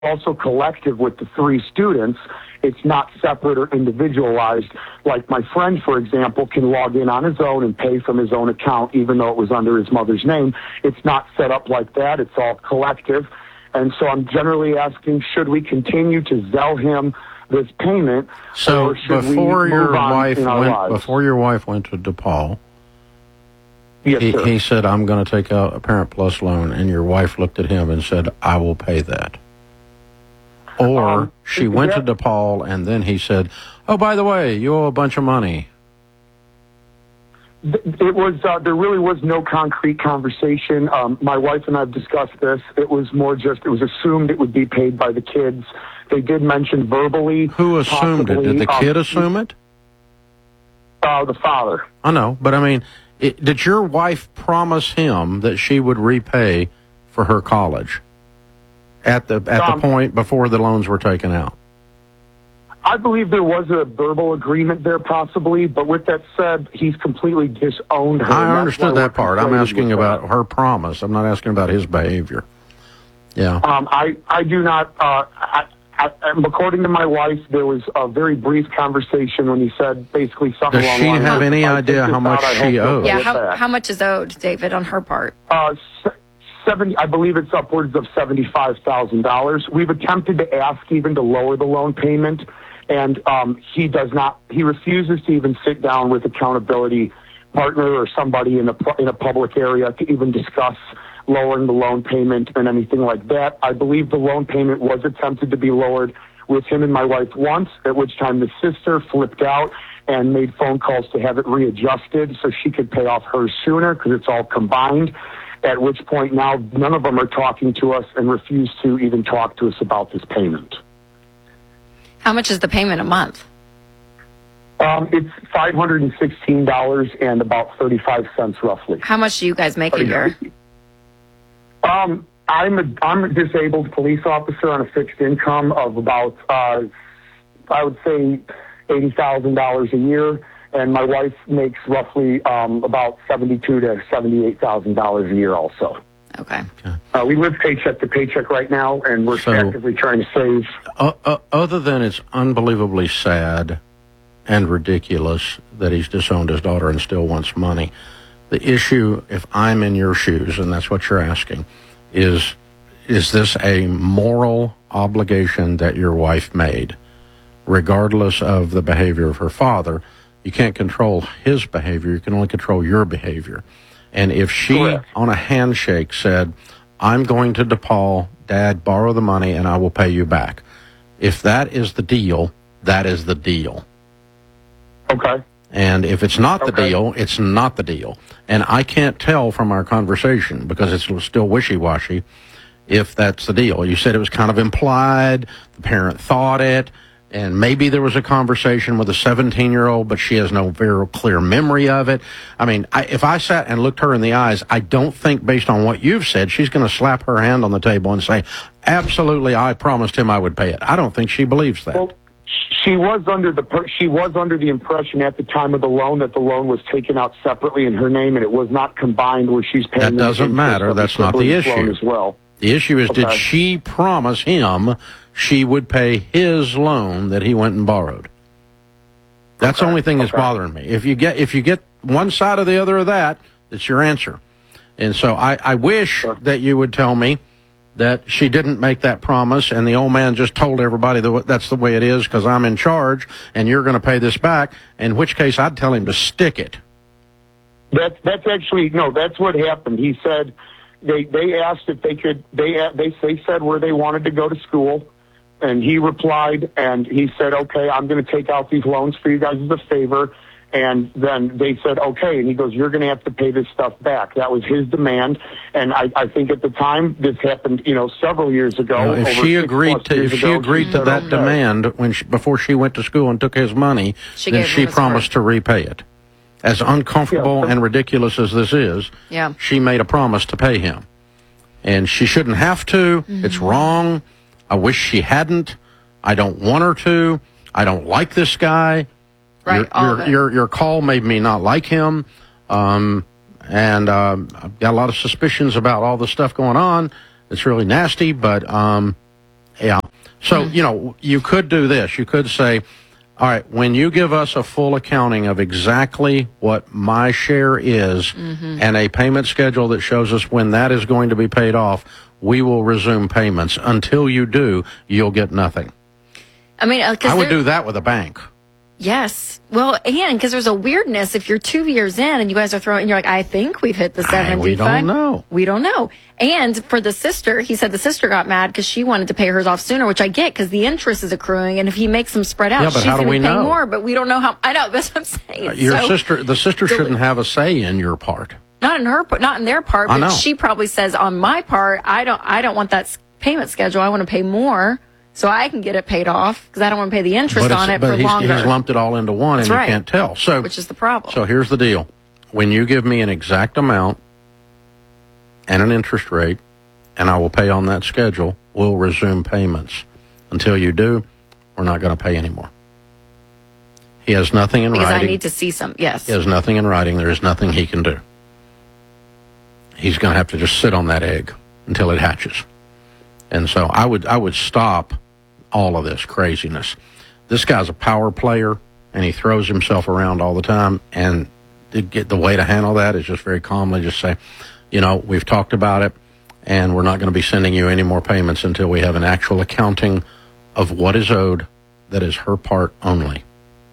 also collective with the three students. It's not separate or individualized. Like my friend, for example, can log in on his own and pay from his own account, even though it was under his mother's name. It's not set up like that. It's all collective. And so I'm generally asking, should we continue to Zelle him this payment? So before your wife went to DePaul, yes, he said, I'm going to take out a Parent Plus loan, and your wife looked at him and said, I will pay that. Or she went to DePaul, and then he said, oh, by the way, you owe a bunch of money. It was there really was no concrete conversation. My wife and I have discussed this. It was more just, it was assumed it would be paid by the kids. They did mention verbally. Who assumed it? Did the kid assume it? The father. I know, but I mean, did your wife promise him that she would repay for her college at the point before the loans were taken out? I believe there was a verbal agreement there, possibly, but with that said, he's completely disowned her. I understood that part. I'm asking about her promise. I'm not asking about his behavior. Yeah. I do not. According to my wife, there was a very brief conversation when he said basically something. Does she have any idea how much she owes? Yeah. How much is owed, David, on her part? 70. I believe it's upwards of $75,000. We've attempted to ask even to lower the loan payment. And he does not. He refuses to even sit down with accountability partner or somebody in a public area to even discuss lowering the loan payment and anything like that. I believe the loan payment was attempted to be lowered with him and my wife once, at which time the sister flipped out and made phone calls to have it readjusted so she could pay off hers sooner because it's all combined. At which point now none of them are talking to us and refuse to even talk to us about this payment. How much is the payment a month? It's $516 and about 35 cents roughly. How much do you guys make a year? I'm a disabled police officer on a fixed income of about I would say $80,000 a year, and my wife makes roughly about $72,000 to $78,000 a year also. Okay. We live paycheck to paycheck right now, and we're actively trying to save. Other than it's unbelievably sad and ridiculous that he's disowned his daughter and still wants money, the issue, if I'm in your shoes, and that's what you're asking, is this a moral obligation that your wife made, regardless of the behavior of her father? You can't control his behavior. You can only control your behavior. And if she, on a handshake, said, I'm going to DePaul, Dad, borrow the money, and I will pay you back. If that is the deal, that is the deal. Okay. And if it's not the deal, it's not the deal. And I can't tell from our conversation, because it's still wishy-washy, if that's the deal. You said it was kind of implied, the parent thought it, and maybe there was a conversation with a 17-year-old, but she has no very clear memory of it. I mean, if I sat and looked her in the eyes, I don't think, based on what you've said, she's going to slap her hand on the table and say, absolutely, I promised him I would pay it. I don't think she believes that. Well, she was under the impression at the time of the loan that the loan was taken out separately in her name, and it was not combined where she's paying. That doesn't matter. That's not the issue. As well. The issue is, did she promise him she would pay his loan that he went and borrowed? That's the only thing that's bothering me. If you get one side or the other of that, it's your answer. And so I wish that you would tell me that she didn't make that promise and the old man just told everybody that that's the way it is because I'm in charge and you're going to pay this back, in which case I'd tell him to stick it. That's actually, no, that's what happened. He said they asked if they could, they said where they wanted to go to school, and he replied and he said, okay, I'm going to take out these loans for you guys as a favor. And then they said, okay. And he goes, you're going to have to pay this stuff back. That was his demand. And I think at the time this happened, several years ago. If she agreed to that demand before she went to school and took his money, then she promised to repay it. As uncomfortable and ridiculous as this is, she made a promise to pay him. And she shouldn't have to. Mm-hmm. It's wrong. I wish she hadn't. I don't want her to. I don't like this guy. Right, your call made me not like him, and I've got a lot of suspicions about all the stuff going on. It's really nasty, but yeah, So, you could do this. You could say, all right, when you give us a full accounting of exactly what my share is and a payment schedule that shows us when that is going to be paid off, we will resume payments. Until you do, you'll get nothing. I mean, I would do that with a bank. Yes. Well, and because there's a weirdness if you're 2 years in and you guys are throwing, you're like, I think we've hit the 75. We don't know. We don't know. And for the sister, he said the sister got mad because she wanted to pay hers off sooner, which I get because the interest is accruing. And if he makes them spread out, she's going to pay more. But we don't know how. I know. That's what I'm saying. The sister shouldn't have a say in your part. Not in their part. But she probably says on my part, I don't want that payment schedule. I want to pay more. So I can get it paid off because I don't want to pay the interest on it for longer. He's lumped it all into one, and you can't tell. So, which is the problem. So here's the deal. When you give me an exact amount and an interest rate, and I will pay on that schedule, we'll resume payments. Until you do, we're not going to pay anymore. He has nothing in writing. Because I need to see some, yes. He has nothing in writing. There is nothing he can do. He's going to have to just sit on that egg until it hatches. And so I would stop all of this craziness. This guy's a power player, and he throws himself around all the time. And the way to handle that is just very calmly just say, we've talked about it, and we're not going to be sending you any more payments until we have an actual accounting of what is owed that is her part only.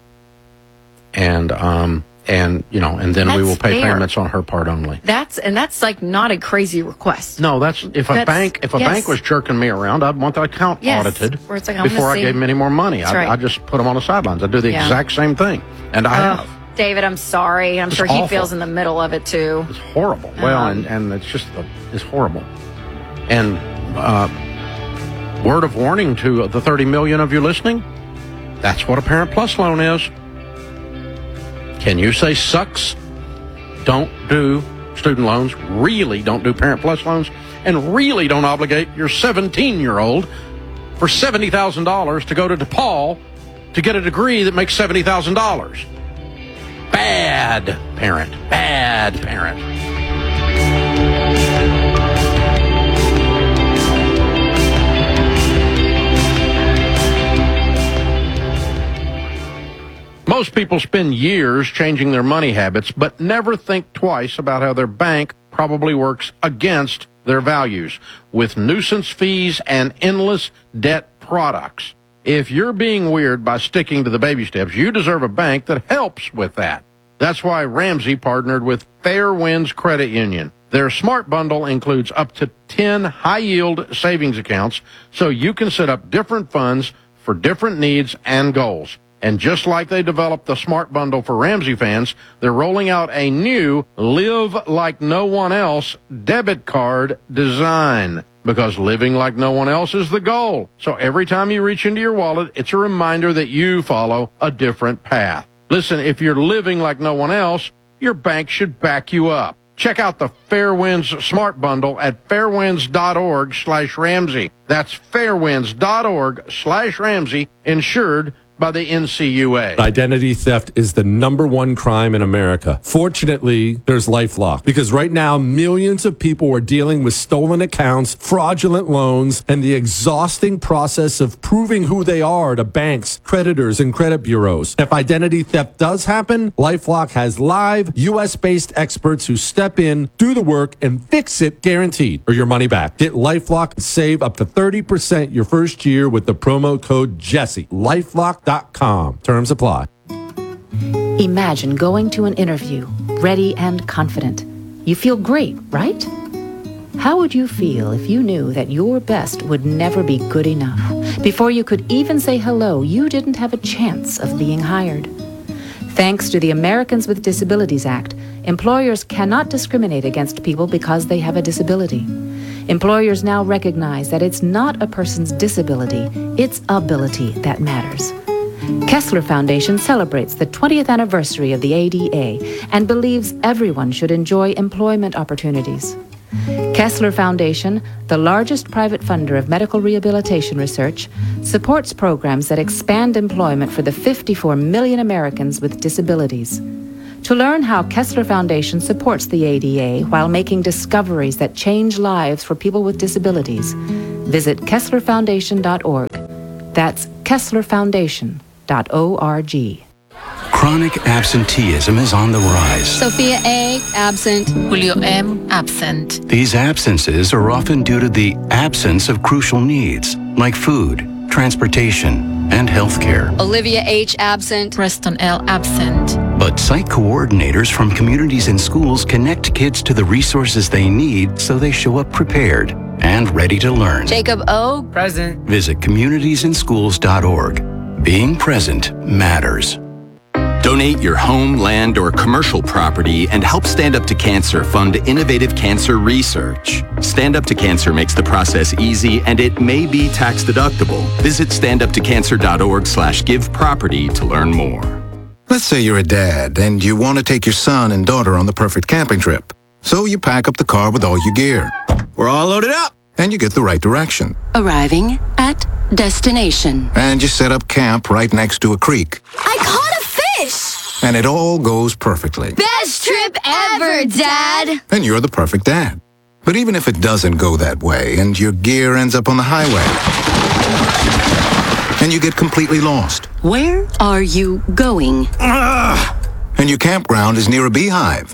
And then we will pay payments on her part only. That's like not a crazy request. No, if a bank was jerking me around, I'd want the account audited before I gave them any more money. I'd just put them on the sidelines. I'd do the exact same thing, and I have. David, I'm sorry. I'm sure he feels in the middle of it too. It's horrible. Well, and it's just it's horrible. And word of warning to the 30 million of you listening: that's what a Parent Plus loan is. Can you say sucks? Don't do student loans. Really don't do Parent Plus loans. And really don't obligate your 17-year-old for $70,000 to go to DePaul to get a degree that makes $70,000. Bad parent. Bad parent. Most people spend years changing their money habits, but never think twice about how their bank probably works against their values with nuisance fees and endless debt products. If you're being weird by sticking to the baby steps, you deserve a bank that helps with that. That's why Ramsey partnered with Fairwinds Credit Union. Their Smart Bundle includes up to 10 high-yield savings accounts, so you can set up different funds for different needs and goals. And just like they developed the Smart Bundle for Ramsey fans, they're rolling out a new Live Like No One Else debit card design. Because living like no one else is the goal. So every time you reach into your wallet, it's a reminder that you follow a different path. Listen, if you're living like no one else, your bank should back you up. Check out the Fairwinds Smart Bundle at fairwinds.org/Ramsey. That's fairwinds.org/Ramsey, insured by the NCUA. Identity theft is the #1 crime in America. Fortunately, there's LifeLock, because right now millions of people are dealing with stolen accounts, fraudulent loans, and the exhausting process of proving who they are to banks, creditors, and credit bureaus. If identity theft does happen, LifeLock has live US-based experts who step in, do the work, and fix it guaranteed, or your money back. Get LifeLock and save up to 30% your first year with the promo code Jesse. LifeLock.com. Terms apply. Imagine going to an interview, ready and confident. You feel great, right? How would you feel if you knew that your best would never be good enough? Before you could even say hello, you didn't have a chance of being hired. Thanks to the Americans with Disabilities Act, employers cannot discriminate against people because they have a disability. Employers now recognize that it's not a person's disability, it's ability that matters. Kessler Foundation celebrates the 20th anniversary of the ADA and believes everyone should enjoy employment opportunities. Kessler Foundation, the largest private funder of medical rehabilitation research, supports programs that expand employment for the 54 million Americans with disabilities. To learn how Kessler Foundation supports the ADA while making discoveries that change lives for people with disabilities, visit KesslerFoundation.org. That's KesslerFoundation.org. Chronic absenteeism is on the rise. Sophia A., absent. Julio M., absent. These absences are often due to the absence of crucial needs, like food, transportation, and health care. Olivia H., absent. Preston L., absent. But site coordinators from communities and schools connect kids to the resources they need so they show up prepared and ready to learn. Jacob O., present. Visit communitiesinschools.org. Being present matters. Donate your home, land, or commercial property and help Stand Up to Cancer fund innovative cancer research. Stand Up to Cancer makes the process easy and it may be tax deductible. Visit standuptocancer.org/giveproperty to learn more. Let's say you're a dad and you want to take your son and daughter on the perfect camping trip. So you pack up the car with all your gear. We're all loaded up. And you get the right direction. Arriving at destination. And you set up camp right next to a creek. I caught a fish! And it all goes perfectly. Best trip ever, Dad! And you're the perfect dad. But even if it doesn't go that way and your gear ends up on the highway and you get completely lost. Where are you going? And your campground is near a beehive.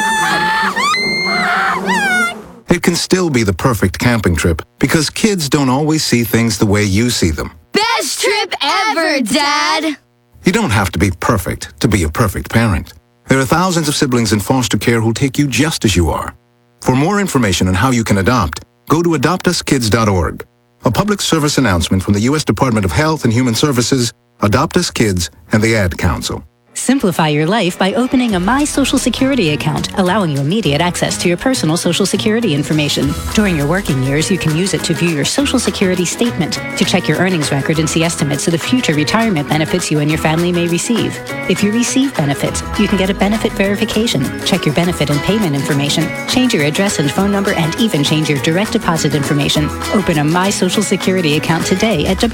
It can still be the perfect camping trip because kids don't always see things the way you see them. Best trip ever, Dad! You don't have to be perfect to be a perfect parent. There are thousands of siblings in foster care who'll take you just as you are. For more information on how you can adopt, go to adoptuskids.org. A public service announcement from the U.S. Department of Health and Human Services, Adopt Us Kids, and the Ad Council. Simplify your life by opening a My Social Security account, allowing you immediate access to your personal Social Security information. During your working years, you can use it to view your Social Security statement, to check your earnings record and see estimates of the future retirement benefits you and your family may receive. If you receive benefits, you can get a benefit verification, check your benefit and payment information, change your address and phone number, and even change your direct deposit information. Open a My Social Security account today at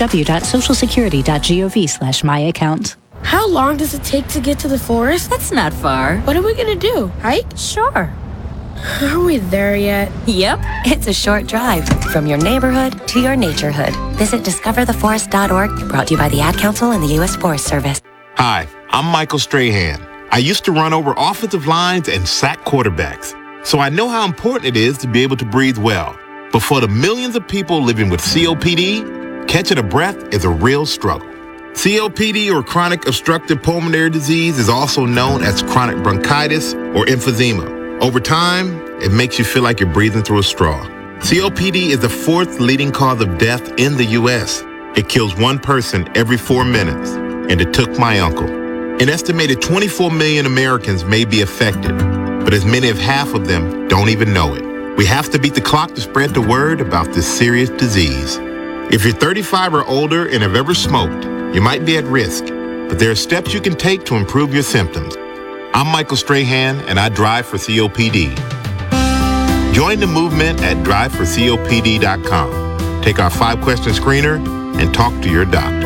www.socialsecurity.gov/myaccount. How long does it take to get to the forest? That's not far. What are we gonna do? Hike? Sure. Are we there yet? Yep. It's a short drive from your neighborhood to your naturehood. Visit discovertheforest.org, brought to you by the Ad Council and the U.S. Forest Service. Hi, I'm Michael Strahan. I used to run over offensive lines and sack quarterbacks, so I know how important it is to be able to breathe well. But for the millions of people living with COPD, catching a breath is a real struggle. COPD, or chronic obstructive pulmonary disease, is also known as chronic bronchitis or emphysema. Over time, it makes you feel like you're breathing through a straw. COPD is the fourth leading cause of death in the U.S. It kills one person every 4 minutes, and it took my uncle. An estimated 24 million Americans may be affected, but as many as half of them don't even know it. We have to beat the clock to spread the word about this serious disease. If you're 35 or older and have ever smoked, you might be at risk, but there are steps you can take to improve your symptoms. I'm Michael Strahan, and I drive for COPD. Join the movement at driveforcopd.com. Take our 5-question screener and talk to your doctor.